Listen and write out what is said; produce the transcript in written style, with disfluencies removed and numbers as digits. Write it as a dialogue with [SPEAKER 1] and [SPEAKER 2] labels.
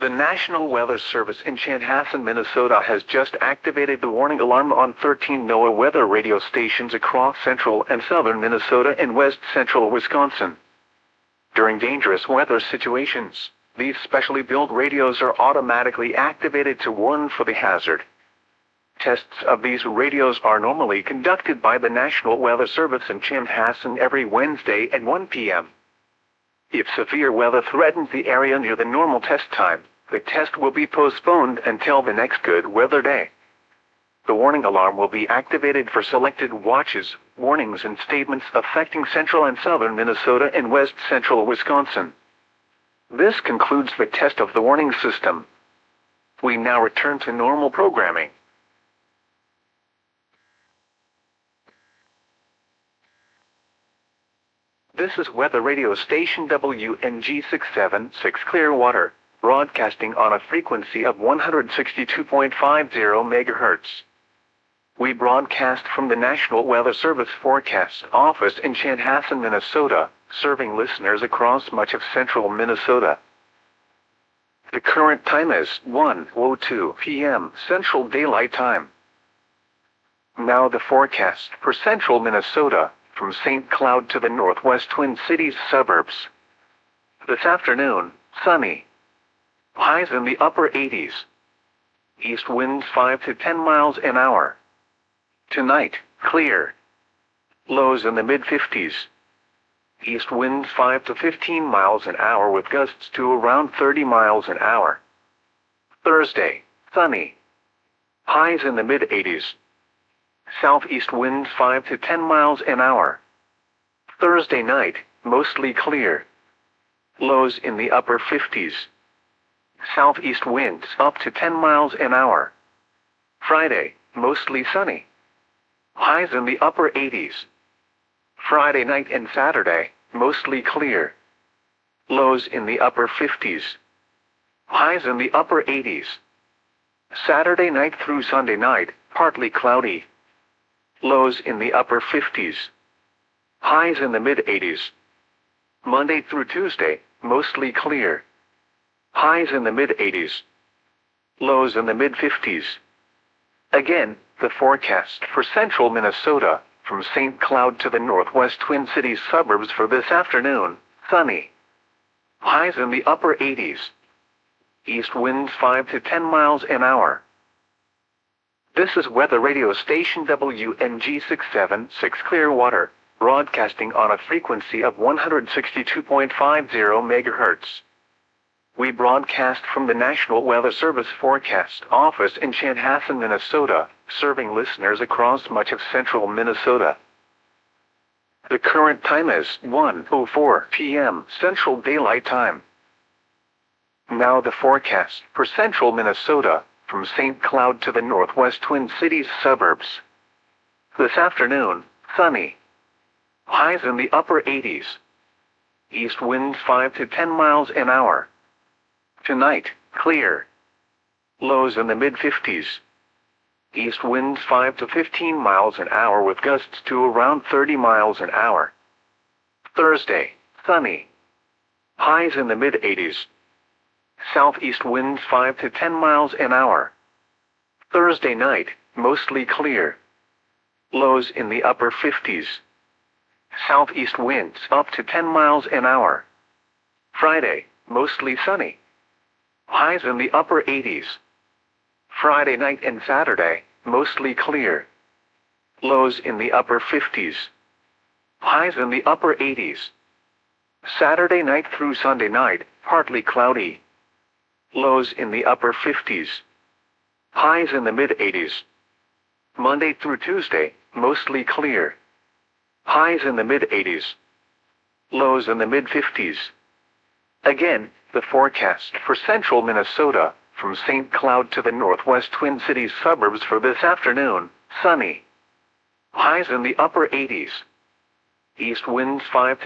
[SPEAKER 1] The National Weather Service in Chanhassen, Minnesota has just activated the warning alarm on 13 NOAA weather radio stations across central and southern Minnesota and west central Wisconsin. During dangerous weather situations, these specially built radios are automatically activated to warn for the hazard. Tests of these radios are normally conducted by the National Weather Service in Chanhassen every Wednesday at 1 p.m. If severe weather threatens the area near the normal test time, the test will be postponed until the next good weather day. The warning alarm will be activated for selected watches, warnings and statements affecting central and southern Minnesota and west central Wisconsin. This concludes the test of the warning system. We now return to normal programming. This is Weather Radio Station WNG676 Clearwater, broadcasting on a frequency of 162.50 MHz. We broadcast from the National Weather Service Forecast Office in Chanhassen, Minnesota, serving listeners across much of central Minnesota. The current time is 1:02 p.m. Central Daylight Time. Now the forecast for central Minnesota, from St. Cloud to the northwest Twin Cities suburbs. This afternoon, sunny. Highs in the upper 80s. East winds 5 to 10 miles an hour. Tonight, clear. Lows in the mid-50s. East winds 5 to 15 miles an hour with gusts to around 30 miles an hour. Thursday, sunny. Highs in the mid-80s. Southeast winds 5 to 10 miles an hour. Thursday night, mostly clear. Lows in the upper 50s. Southeast winds up to 10 miles an hour. Friday, mostly sunny. Highs in the upper 80s. Friday night and Saturday, mostly clear. Lows in the upper 50s. Highs in the upper 80s. Saturday night through Sunday night, partly cloudy. Lows in the upper 50s. Highs in the mid-80s. Monday through Tuesday, mostly clear. Highs in the mid-80s. Lows in the mid-50s. Again, the forecast for central Minnesota, from St. Cloud to the northwest Twin Cities suburbs for this afternoon, sunny. Highs in the upper 80s. East winds 5 to 10 miles an hour. This is Weather Radio Station WNG676 Clearwater, broadcasting on a frequency of 162.50 MHz. We broadcast from the National Weather Service Forecast Office in Chanhassen, Minnesota, serving listeners across much of central Minnesota. The current time is 1:04 p.m. Central Daylight Time. Now the forecast for central Minnesota, from St. Cloud to the northwest Twin Cities suburbs. This afternoon, sunny. Highs in the upper 80s. East winds 5 to 10 miles an hour. Tonight, clear. Lows in the mid-50s. East winds 5 to 15 miles an hour with gusts to around 30 miles an hour. Thursday, sunny. Highs in the mid-80s. Southeast winds 5 to 10 miles an hour. Thursday night, mostly clear. Lows in the upper 50s. Southeast winds up to 10 miles an hour. Friday, mostly sunny. Highs in the upper 80s. Friday night and Saturday, mostly clear. Lows in the upper 50s. Highs in the upper 80s. Saturday night through Sunday night, partly cloudy. Lows in the upper 50s. Highs in the mid-80s. Monday through Tuesday, mostly clear. Highs in the mid-80s. Lows in the mid-50s. Again, the forecast for central Minnesota, from St. Cloud to the northwest Twin Cities suburbs for this afternoon, sunny. Highs in the upper 80s. East winds 5 to